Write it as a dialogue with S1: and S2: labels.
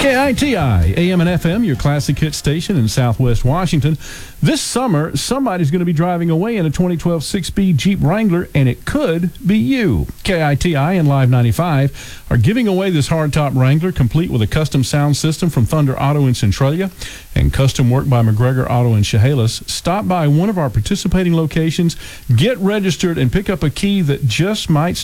S1: KITI, AM and FM, your classic hit station in Southwest Washington. This summer, somebody's going to be driving away in a 2012 six-speed Jeep Wrangler, and it could be you. KITI and Live 95 are giving away this hardtop Wrangler, complete with a custom sound system from Thunder Auto in Centralia and custom work by McGregor Auto in Chehalis. Stop by one of our participating locations, get registered, and pick up a key that just might